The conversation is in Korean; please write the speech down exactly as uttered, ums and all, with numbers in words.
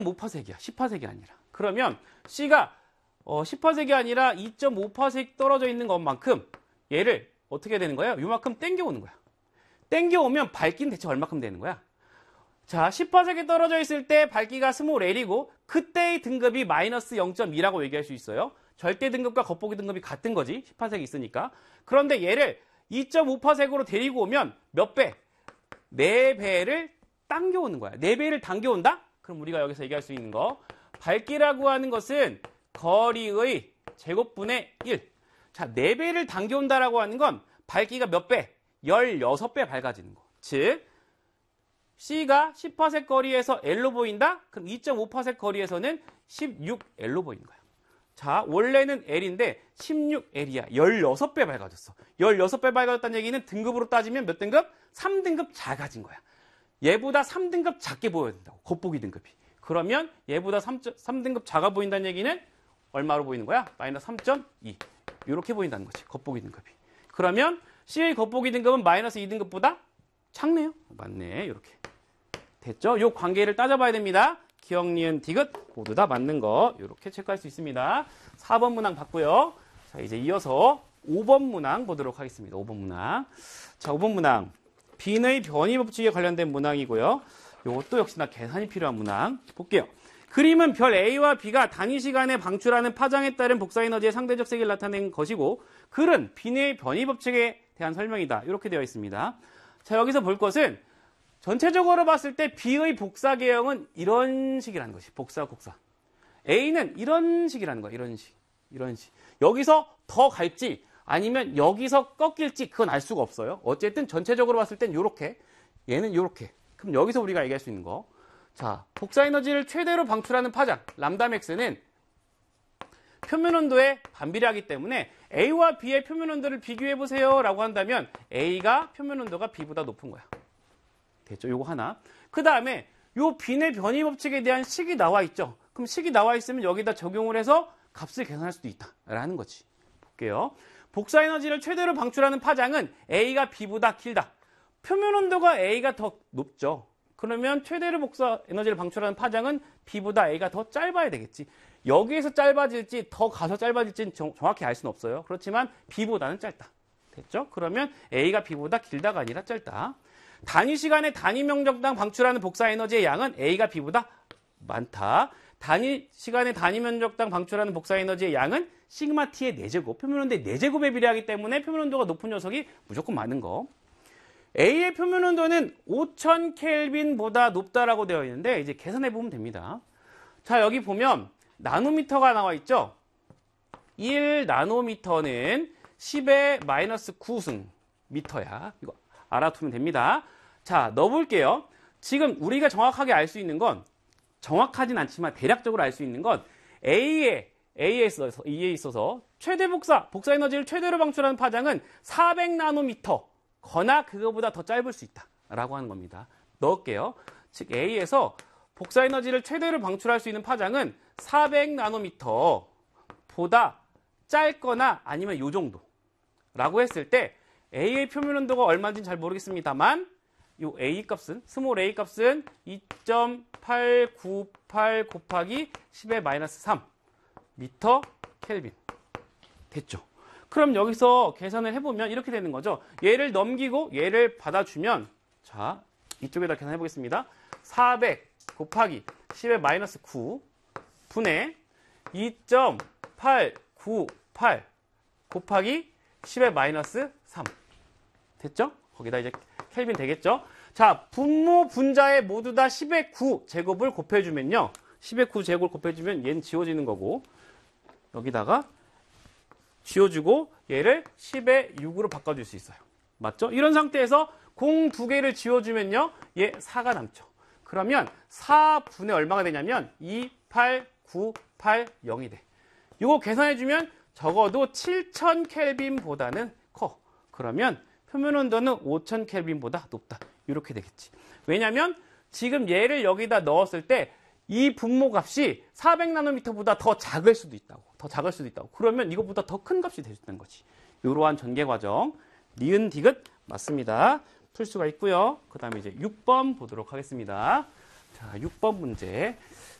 오 파섹이야. 십 파섹이 아니라. 그러면 C가 어, 십 파섹이 아니라 이 점 오 파섹 떨어져 있는 것만큼 얘를 어떻게 되는 거야? 요만큼 땡겨오는 거야. 땡겨오면 밝기는 대체 얼마큼 되는 거야? 자, 십 파섹이 떨어져 있을 때 밝기가 스몰 L이고 그때의 등급이 마이너스 영 점 이라고 얘기할 수 있어요. 절대 등급과 겉보기 등급이 같은 거지. 십 파섹이 있으니까. 그런데 얘를 이 점 오 파섹으로 데리고 오면 몇 배? 네 배를 당겨오는 거야. 네 배를 당겨온다? 그럼 우리가 여기서 얘기할 수 있는 거. 밝기라고 하는 것은 거리의 제곱분의 일. 자, 네 배를 당겨온다라고 하는 건 밝기가 몇 배? 십육 배 밝아지는 거. 즉, C가 십 파섹 거리에서 L로 보인다? 그럼 이 점 오 파섹 거리에서는 십육 엘로 보이는 거야. 자, 원래는 L인데 십육 엘이야. 십육 배 밝아졌어. 십육 배 밝아졌다는 얘기는 등급으로 따지면 몇 등급? 삼 등급 작아진 거야. 얘보다 삼 등급 작게 보여야 된다고. 겉보기 등급이. 그러면 얘보다 삼, 삼 등급 작아 보인다는 얘기는 얼마로 보이는 거야? 마이너스 삼 점 이. 이렇게 보인다는 거지. 겉보기 등급이. 그러면 C의 겉보기 등급은 마이너스 이 등급보다 작네요. 맞네. 이렇게. 됐죠? 이 관계를 따져봐야 됩니다. 기억, 니은, 디귿 모두 다 맞는 거 이렇게 체크할 수 있습니다. 사 번 문항 봤고요. 자, 이제 이어서 오 번 문항 보도록 하겠습니다. 오 번 문항. 자, 오 번 문항. 빈의 변이 법칙에 관련된 문항이고요. 이것도 역시나 계산이 필요한 문항. 볼게요. 그림은 별 A와 B가 단위 시간에 방출하는 파장에 따른 복사에너지의 상대적 세기를 나타낸 것이고 글은 빈의 변이 법칙에 대한 설명이다. 이렇게 되어 있습니다. 자, 여기서 볼 것은 전체적으로 봤을 때 B의 복사 계형은 이런 식이라는 것이 복사 곡사. A는 이런 식이라는 거야. 이런 식. 이런 식. 여기서 더 갈지 아니면 여기서 꺾일지 그건 알 수가 없어요. 어쨌든 전체적으로 봤을 땐 요렇게. 얘는 요렇게. 그럼 여기서 우리가 얘기할 수 있는 거. 자, 복사 에너지를 최대로 방출하는 파장 람다 맥스는 표면 온도에 반비례하기 때문에 A와 B의 표면 온도를 비교해 보세요 라고 한다면 A가 표면 온도가 B보다 높은 거야. 됐죠? 요거 하나. 그 다음에 요 빈의 변이 법칙에 대한 식이 나와 있죠. 그럼 식이 나와 있으면 여기다 적용을 해서 값을 계산할 수도 있다 라는 거지. 볼게요. 복사 에너지를 최대로 방출하는 파장은 A가 B보다 길다. 표면 온도가 A가 더 높죠. 그러면 최대로 복사 에너지를 방출하는 파장은 B보다 A가 더 짧아야 되겠지. 여기에서 짧아질지 더 가서 짧아질지는 정확히 알 수는 없어요. 그렇지만 B보다는 짧다. 됐죠? 그러면 A가 B보다 길다가 아니라 짧다. 단위 시간에 단위 면적당 방출하는 복사 에너지의 양은 A가 B보다 많다. 단위 시간에 단위 면적당 방출하는 복사 에너지의 양은 시그마 T의 네 제곱, 표면 온도의 네 제곱에 비례하기 때문에 표면 온도가 높은 녀석이 무조건 많은 거. A의 표면 온도는 오천 켈빈보다 높다라고 되어 있는데 이제 계산해 보면 됩니다. 자, 여기 보면 나노미터가 나와 있죠. 일 나노미터는 십의 마이너스 구 승 미터야. 이거 알아두면 됩니다. 자, 넣어볼게요. 지금 우리가 정확하게 알 수 있는 건 정확하진 않지만 대략적으로 알 수 있는 건 A에 A에 있어서 E에 있어서 최대 복사 복사 에너지를 최대로 방출하는 파장은 사백 나노미터 거나 그거보다 더 짧을 수 있다라고 하는 겁니다. 넣을게요. 즉 A에서 복사 에너지를 최대로 방출할 수 있는 파장은 사백 나노미터보다 짧거나 아니면 요 정도라고 했을 때 A의 표면 온도가 얼마인지는 잘 모르겠습니다만 이 A 값은 스몰 A 값은 이 점 팔구팔 곱하기 십의 마이너스 삼 미터 켈빈 됐죠? 그럼 여기서 계산을 해보면 이렇게 되는 거죠. 얘를 넘기고 얘를 받아주면 자 이쪽에다 계산해 보겠습니다. 사백 곱하기 십의 마이너스 구 분의 이 점 팔구팔 곱하기 십의 마이너스 삼 됐죠? 거기다 이제 켈빈 되겠죠? 자, 분모 분자에 모두 다 십의 구 제곱을 곱해주면요. 십의 구 제곱을 곱해주면 얘는 지워지는 거고 여기다가 지워주고 얘를 십의 육으로 바꿔줄 수 있어요. 맞죠? 이런 상태에서 공 두 개를 지워주면요. 얘 사가 남죠. 그러면 사분의 얼마가 되냐면 이, 팔, 구, 팔, 영이 돼. 이거 계산해주면 적어도 칠천 켈빈보다는 커. 그러면 표면 온도는 오천 켈빈보다 높다. 이렇게 되겠지. 왜냐면 지금 얘를 여기다 넣었을 때 이 분모 값이 사백 나노미터보다 더 작을 수도 있다고. 더 작을 수도 있다고. 그러면 이것보다 더 큰 값이 될 수 있는 거지. 이러한 전개 과정. 니은 디귿 맞습니다. 풀 수가 있고요. 그 다음에 이제 육 번 보도록 하겠습니다. 자, 육 번 문제.